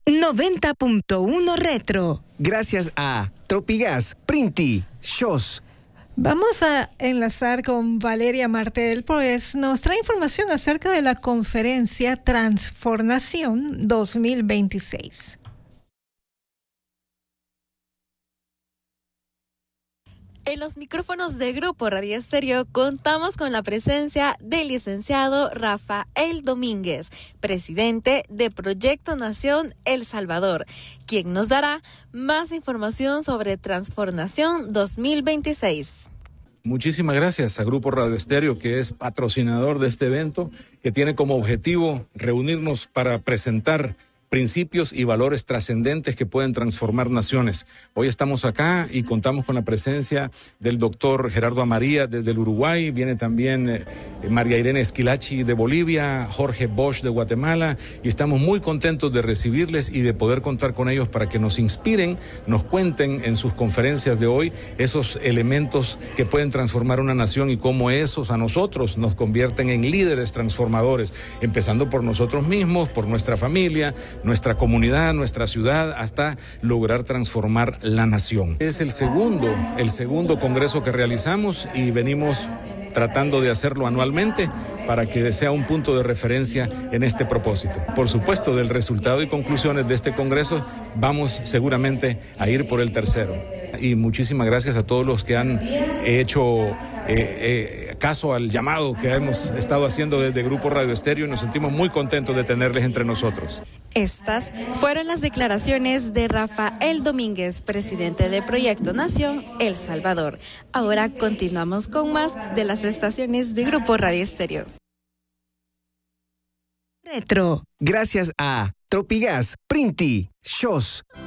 90.1 Retro. Gracias a Tropigas, Printi, Shows. Vamos a enlazar con Valeria Martel, pues nos trae información acerca de la conferencia Transformación 2026. En los micrófonos de Grupo Radio Estéreo contamos con la presencia del licenciado Rafael Domínguez, presidente de Proyecto Nación El Salvador, quien nos dará más información sobre Transformación 2026. Muchísimas gracias a Grupo Radio Estéreo, que es patrocinador de este evento, que tiene como objetivo reunirnos para presentar principios y valores trascendentes que pueden transformar naciones. Hoy estamos acá y contamos con la presencia del doctor Gerardo Amaría desde el Uruguay, viene también María Irene Esquilachi de Bolivia, Jorge Bosch de Guatemala, y estamos muy contentos de recibirles y de poder contar con ellos para que nos inspiren, nos cuenten en sus conferencias de hoy esos elementos que pueden transformar una nación y cómo esos a nosotros nos convierten en líderes transformadores, empezando por nosotros mismos, por nuestra familia, nuestra comunidad, nuestra ciudad, hasta lograr transformar la nación. Es el segundo congreso que realizamos y venimos tratando de hacerlo anualmente para que sea un punto de referencia en este propósito. Por supuesto, del resultado y conclusiones de este congreso vamos seguramente a ir por el tercero. Y muchísimas gracias a todos los que han hecho caso al llamado que hemos estado haciendo desde Grupo Radio Estéreo y nos sentimos muy contentos de tenerles entre nosotros. Estas fueron las declaraciones de Rafael Domínguez, presidente de Proyecto Nación El Salvador. Ahora continuamos con más de las estaciones de Grupo Radio Estéreo. Retro. Gracias a Tropigas, Printi, Shows.